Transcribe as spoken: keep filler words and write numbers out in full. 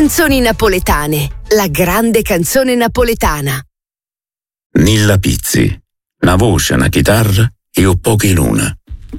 Canzoni napoletane, la grande canzone napoletana. Nilla Pizzi, una voce, una chitarra e un poche luna.